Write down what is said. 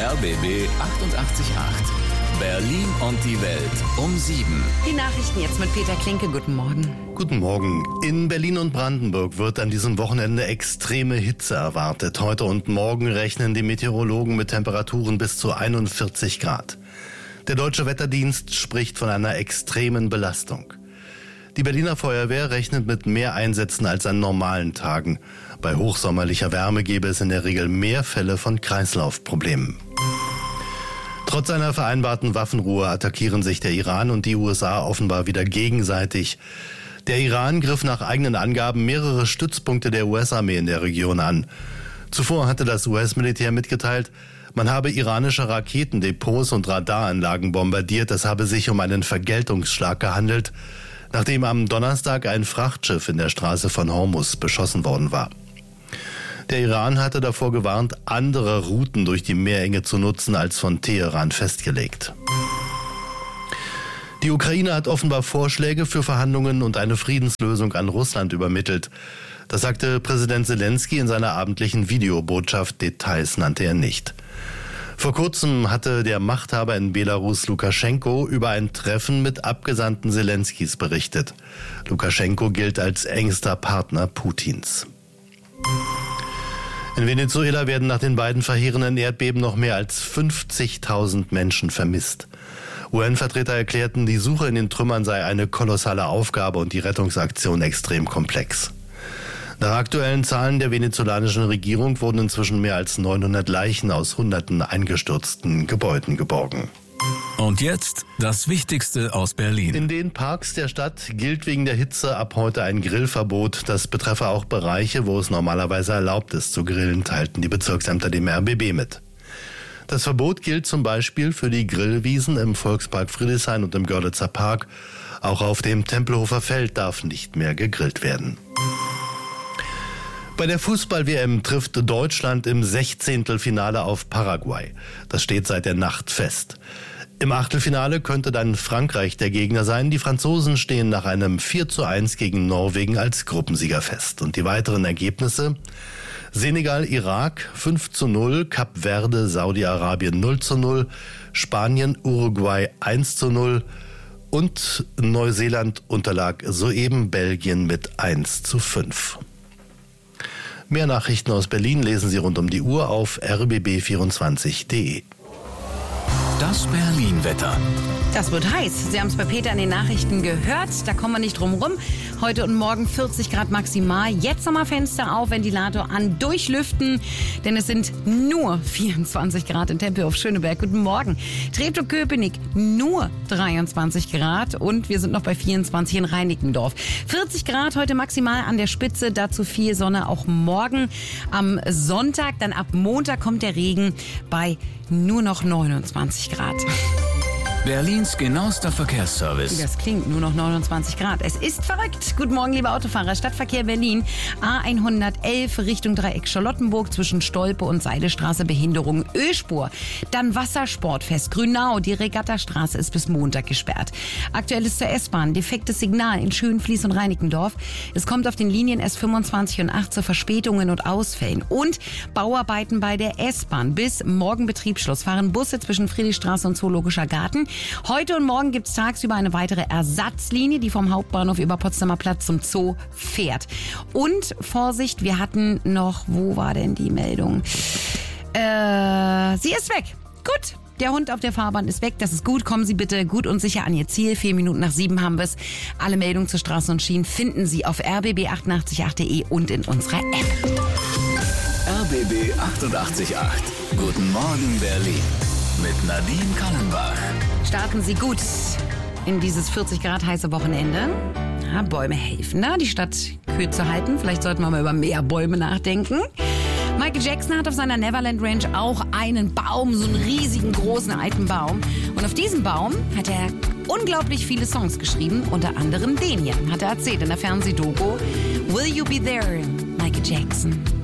RBB 888. Berlin und die Welt um 7. Die Nachrichten jetzt mit Peter Klinke. Guten Morgen. Guten Morgen. In Berlin und Brandenburg wird an diesem Wochenende extreme Hitze erwartet. Heute und morgen rechnen die Meteorologen mit Temperaturen bis zu 41 Grad. Der Deutsche Wetterdienst spricht von einer extremen Belastung. Die Berliner Feuerwehr rechnet mit mehr Einsätzen als an normalen Tagen. Bei hochsommerlicher Wärme gäbe es in der Regel mehr Fälle von Kreislaufproblemen. Trotz einer vereinbarten Waffenruhe attackieren sich der Iran und die USA offenbar wieder gegenseitig. Der Iran griff nach eigenen Angaben mehrere Stützpunkte der US-Armee in der Region an. Zuvor hatte das US-Militär mitgeteilt, man habe iranische Raketendepots und Radaranlagen bombardiert. Es habe sich um einen Vergeltungsschlag gehandelt, nachdem am Donnerstag ein Frachtschiff in der Straße von Hormuz beschossen worden war. Der Iran hatte davor gewarnt, andere Routen durch die Meerenge zu nutzen, als von Teheran festgelegt. Die Ukraine hat offenbar Vorschläge für Verhandlungen und eine Friedenslösung an Russland übermittelt. Das sagte Präsident Selenskyj in seiner abendlichen Videobotschaft. Details nannte er nicht. Vor kurzem hatte der Machthaber in Belarus Lukaschenko über ein Treffen mit Abgesandten Selenskys berichtet. Lukaschenko gilt als engster Partner Putins. In Venezuela werden nach den beiden verheerenden Erdbeben noch mehr als 50.000 Menschen vermisst. UN-Vertreter erklärten, die Suche in den Trümmern sei eine kolossale Aufgabe und die Rettungsaktion extrem komplex. Nach aktuellen Zahlen der venezolanischen Regierung wurden inzwischen mehr als 900 Leichen aus hunderten eingestürzten Gebäuden geborgen. Und jetzt das Wichtigste aus Berlin. In den Parks der Stadt gilt wegen der Hitze ab heute ein Grillverbot. Das betreffe auch Bereiche, wo es normalerweise erlaubt ist zu grillen, teilten die Bezirksämter dem RBB mit. Das Verbot gilt zum Beispiel für die Grillwiesen im Volkspark Friedrichshain und im Görlitzer Park. Auch auf dem Tempelhofer Feld darf nicht mehr gegrillt werden. Bei der Fußball-WM trifft Deutschland im 16. Finale auf Paraguay. Das steht seit der Nacht fest. Im Achtelfinale könnte dann Frankreich der Gegner sein. Die Franzosen stehen nach einem 4:1 gegen Norwegen als Gruppensieger fest. Und die weiteren Ergebnisse: Senegal, Irak 5:0, Kap Verde, Saudi-Arabien 0:0, Spanien, Uruguay 1:0 und Neuseeland unterlag soeben Belgien mit 1:5. Mehr Nachrichten aus Berlin lesen Sie rund um die Uhr auf rbb24.de. Das Berlin-Wetter. Das wird heiß. Sie haben es bei Peter in den Nachrichten gehört. Da kommen wir nicht drum rum. Heute und morgen 40 Grad maximal. Jetzt nochmal Fenster auf, Ventilator an, durchlüften. Denn es sind nur 24 Grad in Tempelhof-Schöneberg. Guten Morgen. Treptow-Köpenick nur 23 Grad. Und wir sind noch bei 24 in Reinickendorf. 40 Grad heute maximal an der Spitze. Dazu viel Sonne auch morgen am Sonntag. Dann ab Montag kommt der Regen bei nur noch 29 Grad. Berlins genauester Verkehrsservice. Das klingt nur noch 29 Grad. Es ist verrückt. Guten Morgen, liebe Autofahrer. Stadtverkehr Berlin. A111 Richtung Dreieck Charlottenburg zwischen Stolpe und Seidestraße Behinderung Ölspur. Dann Wassersportfest Grünau. Die Regattastraße ist bis Montag gesperrt. Aktuelles zur S-Bahn. Defektes Signal in Schönfließ und Reinickendorf. Es kommt auf den Linien S25 und 8 zu Verspätungen und Ausfällen. Und Bauarbeiten bei der S-Bahn. Bis morgen Betriebsschluss fahren Busse zwischen Friedrichstraße und Zoologischer Garten. Heute und morgen gibt es tagsüber eine weitere Ersatzlinie, die vom Hauptbahnhof über Potsdamer Platz zum Zoo fährt. Und Vorsicht, wir hatten noch, wo war denn die Meldung? Sie ist weg. Gut. Der Hund auf der Fahrbahn ist weg, das ist gut. Kommen Sie bitte gut und sicher an Ihr Ziel. 4 Minuten nach 7 haben wir es. Alle Meldungen zu Straßen und Schienen finden Sie auf rbb888.de und in unserer App. RBB 888. Guten Morgen Berlin. Mit Nadine Kallenbach. Starten Sie gut in dieses 40 Grad heiße Wochenende. Ja, Bäume helfen da, die Stadt kühl zu halten. Vielleicht sollten wir mal über mehr Bäume nachdenken. Michael Jackson hat auf seiner Neverland Ranch auch einen Baum, so einen riesigen, großen, alten Baum. Und auf diesem Baum hat er unglaublich viele Songs geschrieben, unter anderem den hier, hat er erzählt in der Fernsehdoku Will You Be There, Michael Jackson.